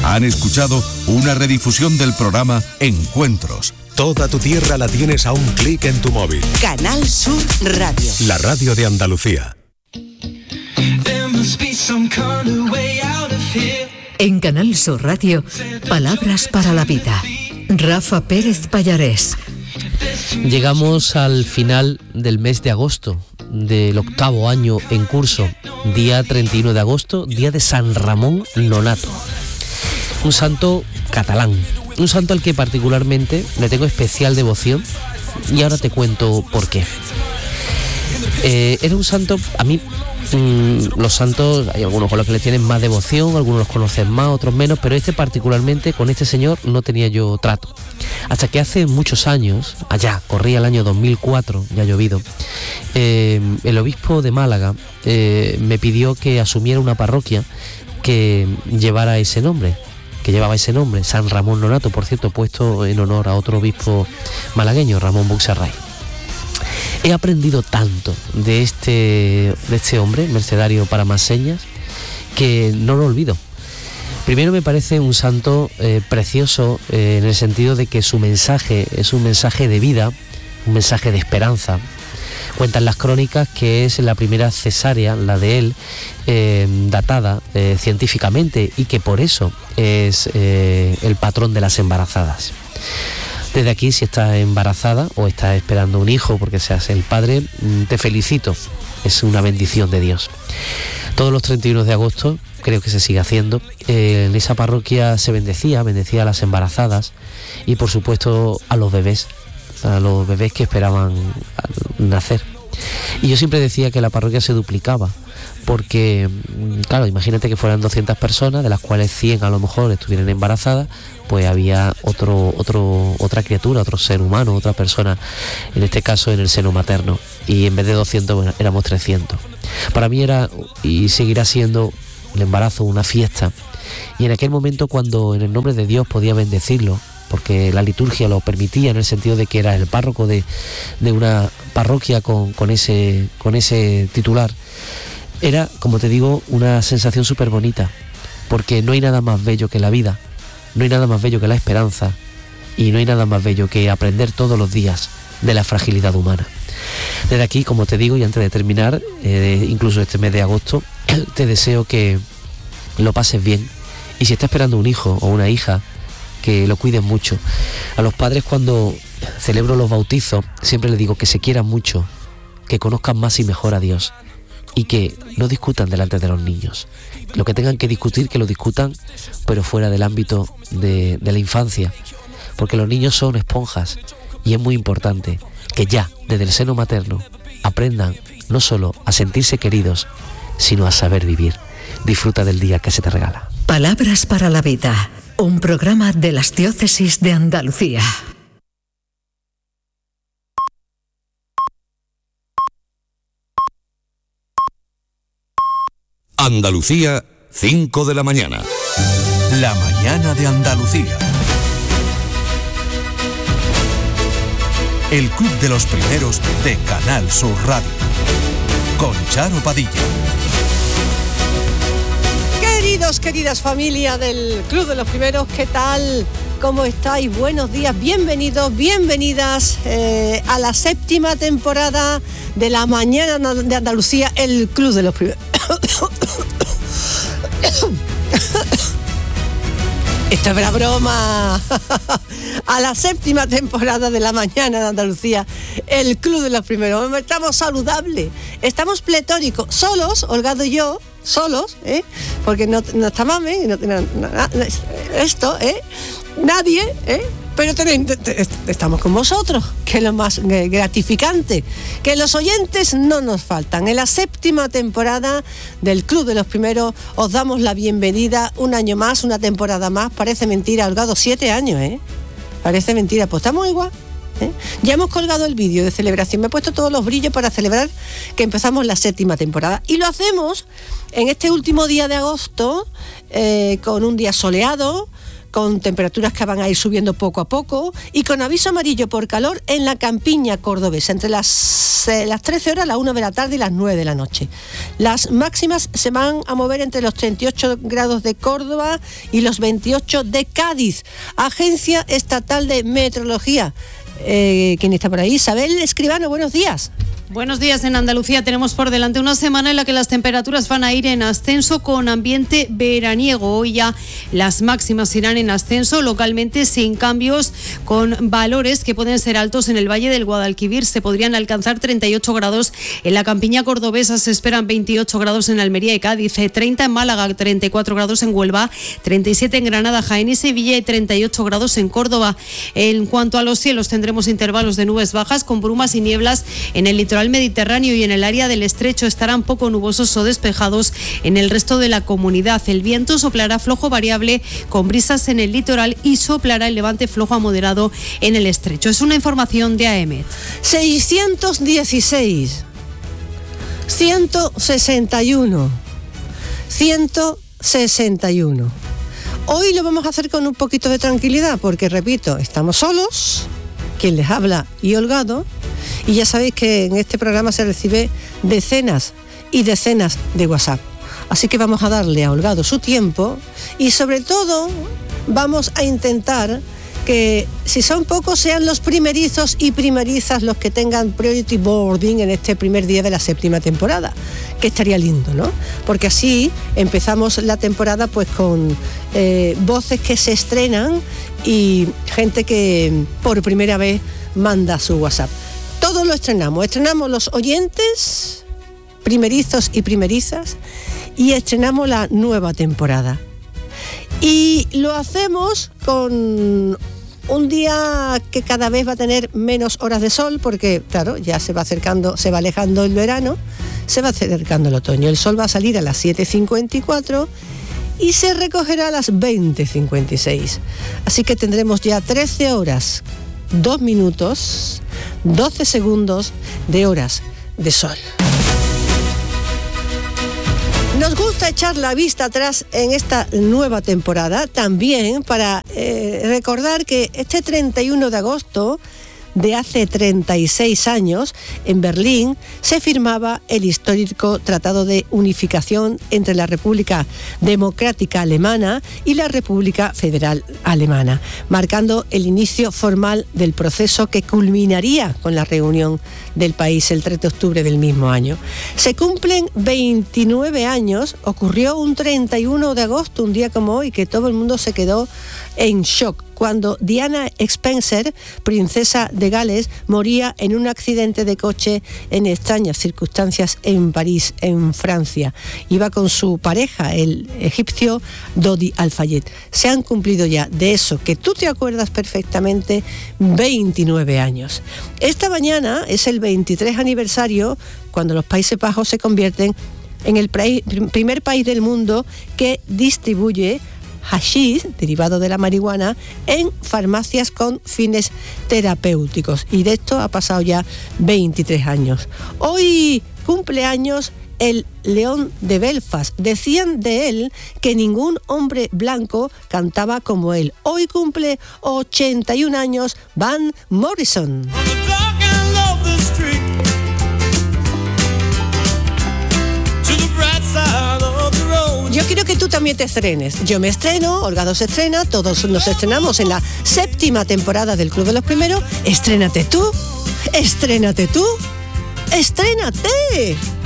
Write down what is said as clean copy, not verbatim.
Han escuchado una redifusión del programa Encuentros. Toda tu tierra la tienes a un clic en tu móvil. Canal Sur Radio. La radio de Andalucía. En Canal Sur Radio, Palabras para la Vida. Rafa Pérez Pallarés. Llegamos al final del mes de agosto, del 8º año en curso, día 31 de agosto, día de San Ramón Nonato. Un santo catalán, un santo al que particularmente le tengo especial devoción y ahora te cuento por qué. Era un santo, a mí los santos, hay algunos con los que le tienen más devoción, algunos los conocen más, otros menos, pero particularmente, con este señor no tenía yo trato. Hasta que hace muchos años, allá, corría el año 2004, ya ha llovido, el obispo de Málaga me pidió que asumiera una parroquia que llevaba ese nombre, San Ramón Nonato, por cierto, puesto en honor a otro obispo malagueño, Ramón Buxarray. He aprendido tanto de este hombre, mercedario para más señas, que no lo olvido. Primero, me parece un santo precioso en el sentido de que su mensaje es un mensaje de vida, un mensaje de esperanza. Cuentan las crónicas que es la primera cesárea, la de él, datada científicamente, y que por eso es el patrón de las embarazadas. Desde aquí, si estás embarazada o estás esperando un hijo porque seas el padre, te felicito, es una bendición de Dios. Todos los 31 de agosto, creo que se sigue haciendo, en esa parroquia se bendecía a las embarazadas y por supuesto a los bebés que esperaban nacer. Y yo siempre decía que la parroquia se duplicaba, porque, claro, imagínate que fueran 200 personas, de las cuales 100 a lo mejor estuvieran embarazadas, pues había otra criatura, otro ser humano, otra persona, en este caso en el seno materno, y en vez de 200, bueno, éramos 300. Para mí era, y seguirá siendo, el embarazo una fiesta, y en aquel momento, cuando en el nombre de Dios podía bendecirlo, porque la liturgia lo permitía, en el sentido de que era el párroco de una parroquia con ese titular, era, como te digo, una sensación súper bonita, porque no hay nada más bello que la vida, no hay nada más bello que la esperanza, y no hay nada más bello que aprender todos los días de la fragilidad humana. Desde aquí, como te digo, y antes de terminar, incluso este mes de agosto, te deseo que lo pases bien, y si estás esperando un hijo o una hija, que lo cuiden mucho. A los padres, cuando celebro los bautizos, siempre les digo que se quieran mucho, que conozcan más y mejor a Dios, y que no discutan delante de los niños. Lo que tengan que discutir, que lo discutan, pero fuera del ámbito de la infancia, porque los niños son esponjas, y es muy importante que ya, desde el seno materno, aprendan no solo a sentirse queridos, sino a saber vivir. Disfruta del día que se te regala. Palabras para la Vida, un programa de las diócesis de Andalucía. Andalucía, 5 de la mañana. La mañana de Andalucía. El Club de los Primeros de Canal Sur Radio. Con Charo Padilla. Queridas familia del Club de los Primeros, ¿qué tal? ¿Cómo estáis? Buenos días, bienvenidos, bienvenidas a la 7ª temporada de la mañana de Andalucía, el Club de los Primeros. Esto es una broma. A la 7ª temporada de la mañana de Andalucía, el Club de los Primeros. Estamos saludables, estamos pletóricos, solos, Holgado y yo, solos, porque no está mami, nadie, pero estamos con vosotros, que es lo más gratificante, que los oyentes no nos faltan. En la 7ª temporada del Club de los Primeros os damos la bienvenida, un año más, una temporada más. Parece mentira, Holgado, 7 años, parece mentira, pues estamos igual. Ya hemos colgado el vídeo de celebración, me he puesto todos los brillos para celebrar que empezamos la 7ª temporada, y lo hacemos en este último día de agosto, con un día soleado, con temperaturas que van a ir subiendo poco a poco y con aviso amarillo por calor en la campiña cordobesa, entre las 13 horas, las 1 de la tarde y las 9 de la noche. Las máximas se van a mover entre los 38 grados de Córdoba y los 28 de Cádiz. Agencia Estatal de Meteorología. ¿Quién está por ahí? Isabel Escribano, buenos días. Buenos días. En Andalucía tenemos por delante una semana en la que las temperaturas van a ir en ascenso con ambiente veraniego. Hoy ya las máximas irán en ascenso, localmente sin cambios, con valores que pueden ser altos en el Valle del Guadalquivir. Se podrían alcanzar 38 grados en la campiña cordobesa, se esperan 28 grados en Almería y Cádiz, 30 en Málaga, 34 grados en Huelva, 37 en Granada, Jaén y Sevilla y 38 grados en Córdoba. En cuanto a los cielos, tendremos intervalos de nubes bajas con brumas y nieblas en el litoral mediterráneo y en el área del estrecho. Estarán poco nubosos o despejados en el resto de la comunidad. El viento soplará flojo variable con brisas en el litoral y soplará el levante flojo a moderado en el estrecho. Es una información de AEMET. 616, 161, 161. Hoy lo vamos a hacer con un poquito de tranquilidad porque, repito, estamos solos, quien les habla y Holgado. Y ya sabéis que en este programa se recibe decenas y decenas de WhatsApp. Así que vamos a darle a Holgado su tiempo y sobre todo vamos a intentar que, si son pocos, sean los primerizos y primerizas los que tengan priority boarding en este primer día de la 7ª temporada, que estaría lindo, ¿no? Porque así empezamos la temporada pues con voces que se estrenan y gente que por primera vez manda su WhatsApp. Todos lo estrenamos los oyentes, primerizos y primerizas, y estrenamos la nueva temporada. Y lo hacemos con un día que cada vez va a tener menos horas de sol, porque claro, ya se va alejando el verano, se va acercando el otoño. El sol va a salir a las 7:54 y se recogerá a las 20:56. Así que tendremos ya 13 horas, 2 minutos, 12 segundos de horas de sol. Nos gusta echar la vista atrás en esta nueva temporada, también para recordar que este 31 de agosto de hace 36 años, en Berlín, se firmaba el histórico Tratado de Unificación entre la República Democrática Alemana y la República Federal Alemana, marcando el inicio formal del proceso que culminaría con la reunión del país el 3 de octubre del mismo año. Se cumplen 29 años, ocurrió un 31 de agosto, un día como hoy, que todo el mundo se quedó en shock, cuando Diana Spencer, princesa de Gales, moría en un accidente de coche en extrañas circunstancias en París, en Francia. Iba con su pareja, el egipcio Dodi Al-Fayed. Se han cumplido ya de eso, que tú te acuerdas perfectamente, 29 años. Esta mañana es el 23 aniversario cuando los Países Bajos se convierten en el primer país del mundo que distribuye hashish, derivado de la marihuana, en farmacias con fines terapéuticos. Y de esto ha pasado ya 23 años. Hoy cumpleaños el León de Belfast. Decían de él que ningún hombre blanco cantaba como él. Hoy cumple 81 años Van Morrison. Yo quiero que tú también te estrenes. Yo me estreno, Holgado se estrena, todos nos estrenamos en la 7ª temporada del Club de los Primeros. Estrénate tú, estrénate tú, estrénate.